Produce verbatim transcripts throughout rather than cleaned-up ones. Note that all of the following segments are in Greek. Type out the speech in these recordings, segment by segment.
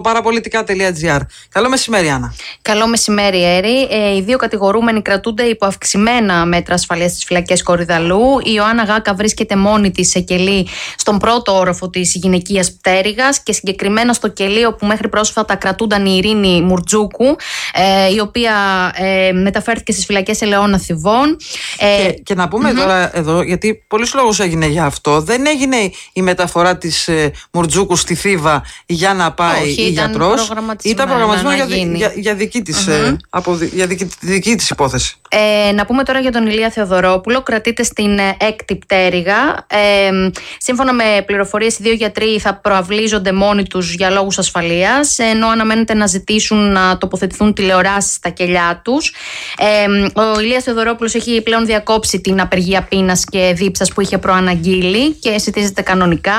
παραπολιτικά τελεία τζι άρ. Καλό μεσημέρι, Άννα. Καλό μεσημέρι, Έρη. Ε, οι δύο κατηγορούμενοι κρατούνται υπό αυξημένα μέτρα ασφαλείας στις φυλακές Κορυδαλλού. Η Ιωάννα Γάκα βρίσκεται μόνη της σε κελί στον πρώτο όροφο της γυναικείας πτέρυγας και συγκεκριμένα στο κελί όπου μέχρι πρόσφατα κρατούνταν η Ειρήνη Μουρτζούκου, ε, η οποία ε, μεταφέρθηκε στις φυλακές Ελαιών Αθηβών. Ε, και, και να πούμε mm-hmm. τώρα εδώ, γιατί πολλής λόγος έγινε για αυτό, δεν έγινε η μεταφορά της ε, Μουρτζούκου στη Θήβα για να πάει Όχι, η γιατρός. Ήταν προγραμματισμένο για, για, για, δική της, mm-hmm. ε, από, για δική, δική της υπόθεση. Ε, να πούμε τώρα για τον Ηλία Θεοδωρόπουλο. Κρατείται στην έκτη πτέρυγα. Ε, σύμφωνα με πληροφορίες, οι δύο γιατροί θα προαυλίζονται μόνοι τους για λόγους ασφαλείας, ενώ αναμένεται να ζητήσουν να τοποθετηθούν τηλεοράσεις στα κελιά τους. Ε, ο Ηλίας Θεοδωρόπουλος έχει πλέον διακόψει την απεργία πείνας και δίψας που είχε προαναγγείλει και συντίζεται κανονικά.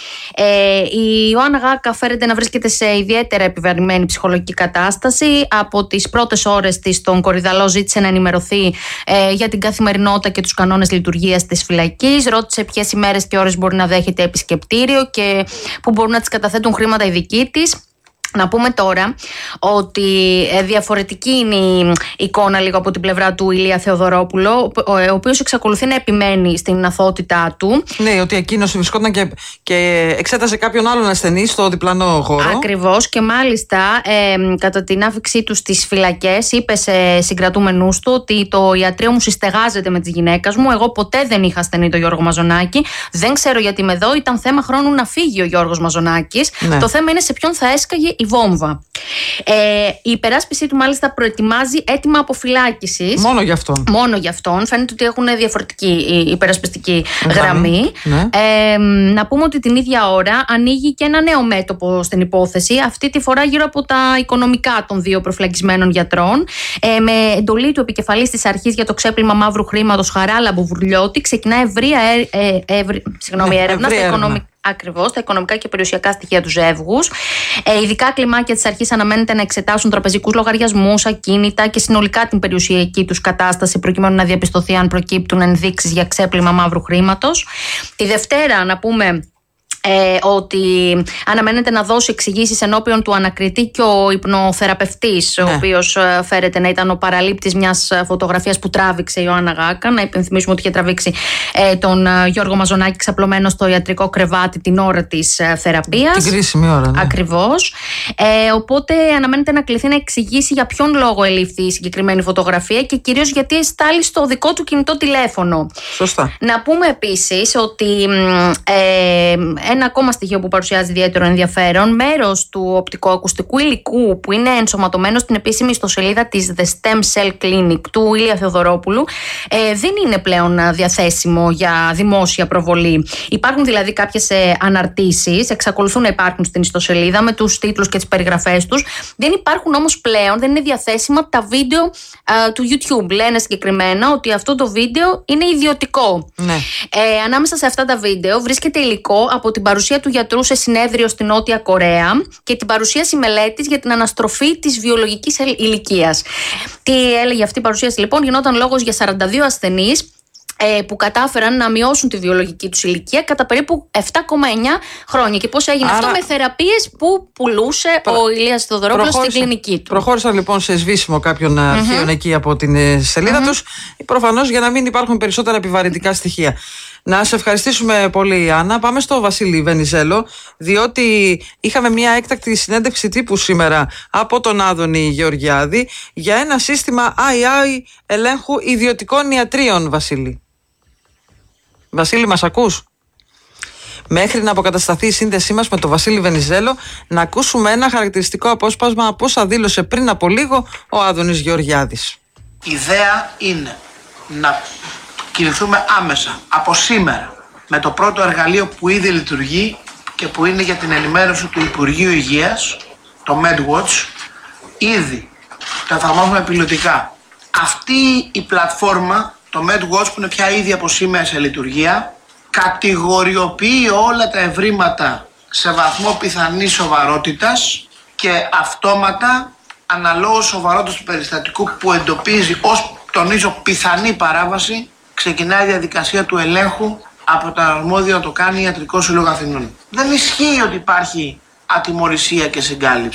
Ε, η Ιωάννα Γάκα φέρεται να βρίσκεται σε ιδιαίτερα επιβαρημένη ψυχολογική κατάσταση. Από τις πρώτες ώρες της στον Κορυδαλλό ζήτησε να ενημερωθεί ε, για την καθημερινότητα και τους κανόνες λειτουργίας της φυλακής. Ρώτησε ποιες ημέρες και ώρες μπορεί να δέχεται επισκεπτήριο και που μπορούν να της καταθέτουν χρήματα οι δικοί της. Να πούμε τώρα ότι διαφορετική είναι η εικόνα λίγο από την πλευρά του Ηλία Θεοδωρόπουλο, ο οποίος εξακολουθεί να επιμένει στην αθωότητά του. Ναι, ότι εκείνος βρισκόταν και, και εξέτασε κάποιον άλλον ασθενή στο διπλανό χώρο. Ακριβώς, και μάλιστα ε, κατά την άφηξή του στις φυλακές είπε σε συγκρατούμενους του ότι το ιατρείο μου συστεγάζεται με τις γυναίκες μου. Εγώ ποτέ δεν είχα ασθενή το Γιώργο Μαζονάκη. Δεν ξέρω γιατί είμαι εδώ. Ήταν θέμα χρόνου να φύγει ο Γιώργος Μαζονάκης. Ναι. Το θέμα είναι σε ποιον θα έσκαγε η βόμβα. Ε, η υπεράσπιση του μάλιστα προετοιμάζει έτοιμα αποφυλάκησης. Μόνο για αυτόν. Μόνο για αυτόν. Φαίνεται ότι έχουν διαφορετική υπερασπιστική γραμμή. Ναι. Ε, να πούμε ότι την ίδια ώρα ανοίγει και ένα νέο μέτωπο στην υπόθεση. Αυτή τη φορά γύρω από τα οικονομικά των δύο προφυλακισμένων γιατρών. Ε, με εντολή του επικεφαλής της αρχής για το ξέπλυμα μαύρου χρήματος, Χαράλαμπο Βουρλιώτη, ξεκινά ευρεία ε, ε, ε, ευρύ, συγγνώμη, ναι, έρευνα στα οικονομικά. Ακριβώς, τα οικονομικά και περιουσιακά στοιχεία του ζεύγους. Ε, ειδικά κλιμάκια της αρχής αναμένεται να εξετάσουν τραπεζικούς λογαριασμούς, ακίνητα και συνολικά την περιουσιακή τους κατάσταση, προκειμένου να διαπιστωθεί αν προκύπτουν ενδείξεις για ξέπλυμα μαύρου χρήματος. Τη Δευτέρα, να πούμε. Ε, ότι αναμένεται να δώσει εξηγήσεις ενώπιον του ανακριτή και ο υπνοθεραπευτής, ναι. ο οποίος ε, φέρεται να ήταν ο παραλήπτης μιας φωτογραφίας που τράβηξε η Ιωάννα Γάκα. Να υπενθυμίσουμε ότι είχε τραβήξει ε, τον ε, Γιώργο Μαζονάκη ξαπλωμένο στο ιατρικό κρεβάτι την ώρα της ε, θεραπείας. Την κρίσιμη ώρα, ναι. Ακριβώς. Ε, οπότε αναμένεται να κληθεί να εξηγήσει για ποιον λόγο ελήφθη η συγκεκριμένη φωτογραφία και κυρίως γιατί εστάλει στο δικό του κινητό τηλέφωνο. Σωστά. Να πούμε επίσης ότι ε, ένα ακόμα στοιχείο που παρουσιάζει ιδιαίτερο ενδιαφέρον, μέρος του οπτικοακουστικού υλικού που είναι ενσωματωμένο στην επίσημη ιστοσελίδα της The Stem Cell Clinic του Ηλία Θεοδωρόπουλου, ε, δεν είναι πλέον διαθέσιμο για δημόσια προβολή. Υπάρχουν δηλαδή κάποιες ε, αναρτήσεις, εξακολουθούν να υπάρχουν στην ιστοσελίδα με τους τίτλους και τις περιγραφές τους. Δεν υπάρχουν όμως πλέον, δεν είναι διαθέσιμα τα βίντεο ε, του YouTube. Λένε συγκεκριμένα ότι αυτό το βίντεο είναι ιδιωτικό. Ναι. Ε, ανάμεσα σε αυτά τα βίντεο βρίσκεται υλικό από την παρουσία του γιατρού σε συνέδριο στη Νότια Κορέα και την παρουσίαση μελέτης για την αναστροφή της βιολογικής ηλικίας. Τι έλεγε αυτή η παρουσίαση, λοιπόν? Γινόταν λόγος για σαράντα δύο ασθενείς ε, που κατάφεραν να μειώσουν τη βιολογική τους ηλικία κατά περίπου επτά κόμμα εννιά χρόνια. Και πώς έγινε. Άρα, αυτό με θεραπείες που πουλούσε προ... ο Ηλίας Θεοδωρόπουλος στην κλινική του. Προχώρησαν λοιπόν σε σβήσιμο κάποιων mm-hmm. αρχείων εκεί από την σελίδα mm-hmm. τους, προφανώς για να μην υπάρχουν περισσότερα επιβαρυντικά στοιχεία. Να σε ευχαριστήσουμε πολύ, Άννα. Πάμε στο Βασίλη Βενιζέλο, διότι είχαμε μια έκτακτη συνέντευξη τύπου σήμερα από τον Άδωνη Γεωργιάδη για ένα σύστημα άι άι ελέγχου ιδιωτικών ιατρίων, Βασίλη. Βασίλη, μας ακούς? Μέχρι να αποκατασταθεί η σύνδεσή μας με τον Βασίλη Βενιζέλο, να ακούσουμε ένα χαρακτηριστικό απόσπασμα από όσα δήλωσε πριν από λίγο ο Άδωνης Γεωργιάδης. Η ιδέα είναι να κινηθούμε άμεσα, από σήμερα, με το πρώτο εργαλείο που ήδη λειτουργεί και που είναι για την ενημέρωση του Υπουργείου Υγείας, το MedWatch. Ήδη το εφαρμόζουμε πιλωτικά. Αυτή η πλατφόρμα, το MedWatch, που είναι πια ήδη από σήμερα σε λειτουργία, κατηγοριοποιεί όλα τα ευρήματα σε βαθμό πιθανής σοβαρότητας και αυτόματα, αναλόγως σοβαρότητας του περιστατικού που εντοπίζει ως, τονίζω, πιθανή παράβαση, ξεκινάει η διαδικασία του ελέγχου από το αρμόδιο να το κάνει Ιατρικό Σύλλογο Αθηνών. Δεν ισχύει ότι υπάρχει ατιμωρησία και συγκάλυψη.